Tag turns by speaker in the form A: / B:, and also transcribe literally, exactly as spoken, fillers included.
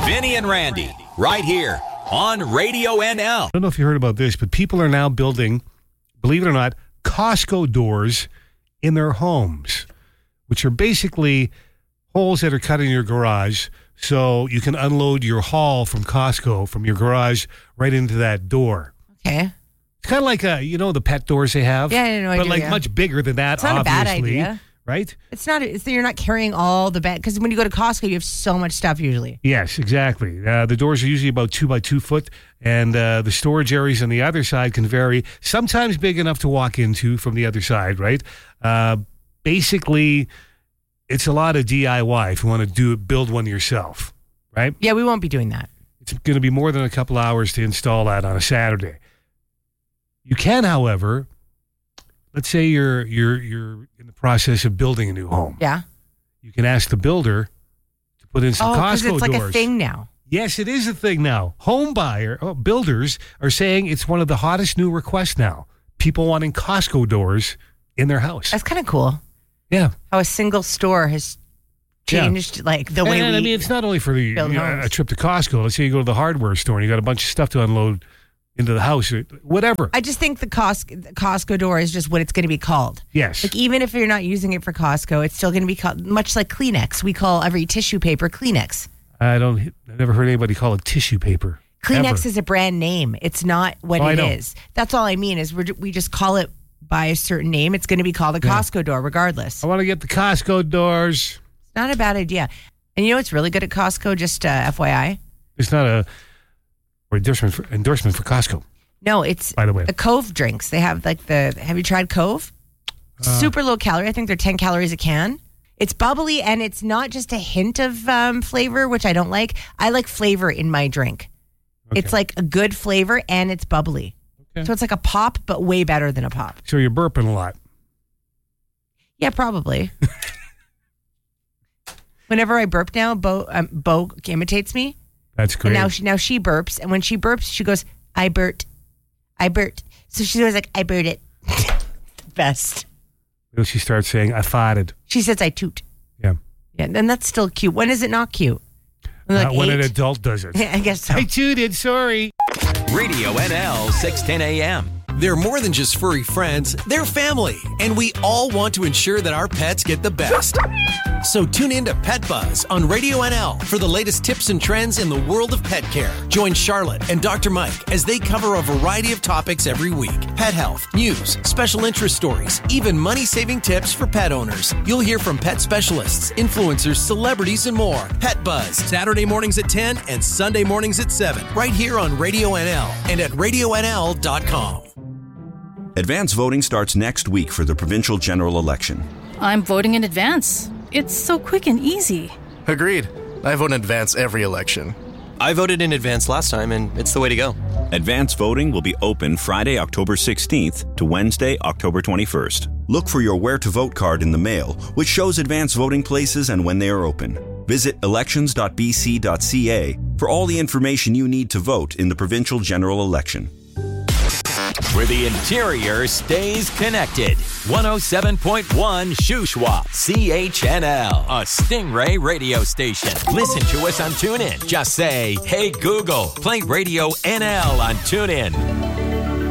A: Vinny and Randy, right here on Radio N L.
B: I don't know if you heard about this, but people are now building, believe it or not, Costco doors in their homes, which are basically holes that are cut in your garage so you can unload your haul from Costco from your garage right into that door.
C: Okay.
B: It's kind of like, a, you know, the pet doors they have?
C: Yeah, I know.
B: But
C: I do,
B: like
C: yeah.
B: much bigger than that,
C: It's not
B: obviously.
C: a bad idea.
B: Right?
C: It's not, it's, you're not carrying all the bag, because when you go to Costco, you have so much stuff usually.
B: Yes, exactly. Uh, the doors are usually about two by two foot, and uh, the storage areas on the other side can vary, sometimes big enough to walk into from the other side, right? Uh, basically, it's a lot of D I Y if you want to do build one yourself, right?
C: Yeah, we won't be doing that.
B: It's going to be more than a couple hours to install that on a Saturday. You can, however, let's say you're you're you're in the process of building a new home.
C: Yeah.
B: You can ask the builder to put in some
C: oh,
B: Costco
C: because it's like
B: doors.
C: a thing now.
B: Yes, it is a thing now. Home buyer oh, builders are saying it's one of the hottest new requests now. People wanting Costco doors in their house.
C: That's kind of cool.
B: Yeah.
C: How a single store has changed, yeah. like the way
B: and,
C: we
B: I mean, it's not only for the you know, a trip to Costco. Let's say you go to the hardware store and you got a bunch of stuff to unload into the house, or whatever.
C: I just think the Costco, Costco door is just what it's going to be called.
B: Yes.
C: Like, even if you're not using it for Costco, it's still going to be called, much like Kleenex. We call every tissue paper Kleenex.
B: I don't, I've never heard anybody call it tissue paper.
C: Kleenex
B: ever.
C: is a brand name. It's not what
B: oh,
C: it is. That's all I mean is we're, we just call it by a certain name. It's going to be called a Costco yeah. door regardless.
B: I want to get the Costco doors.
C: It's not a bad idea. And you know what's really good at Costco, just uh, F Y I?
B: It's not a or endorsement for, endorsement for Costco.
C: No, it's
B: by the way.
C: The Cove drinks. They have like the, have you tried Cove? Uh, Super low calorie. I think they're ten calories a can. It's bubbly and it's not just a hint of um, flavor, which I don't like. I like flavor in my drink. Okay. It's like a good flavor and it's bubbly. Okay. So it's like a pop, but way better than a pop.
B: So you're burping a lot.
C: Yeah, probably. Whenever I burp now, Bo, um, Bo imitates me.
B: That's great.
C: And now she, now she burps. And when she burps, she goes, I burped. I burped. So she was like, I burped it. Best.
B: Then she starts saying, I farted.
C: She says, I toot.
B: Yeah.
C: Yeah, and that's still cute. When is it not cute?
B: Not
C: like
B: when
C: eight?
B: an adult does it.
C: I guess so.
B: I tooted, sorry.
A: Radio N L, six ten a.m.
D: They're more than just furry friends, they're family, and we all want to ensure that our pets get the best. So tune in to Pet Buzz on Radio N L for the latest tips and trends in the world of pet care. Join Charlotte and Doctor Mike as they cover a variety of topics every week. Pet health, news, special interest stories, even money-saving tips for pet owners. You'll hear from pet specialists, influencers, celebrities, and more. Pet Buzz, Saturday mornings at ten and Sunday mornings at seven, right here on Radio N L and at radio n l dot com.
E: Advance voting starts next week for the provincial general election.
F: I'm voting in advance. It's so quick and easy.
G: Agreed. I vote in advance every election.
H: I voted in advance last time, and it's the way to go.
E: Advance voting will be open Friday, October sixteenth to Wednesday, October twenty-first. Look for your Where to Vote card in the mail, which shows advance voting places and when they are open. Visit elections dot b c dot c a for all the information you need to vote in the provincial general election.
A: Where the interior stays connected. one oh seven point one Shuswap, C H N L, a Stingray radio station. Listen to us on TuneIn. Just say, hey Google, play Radio N L on TuneIn.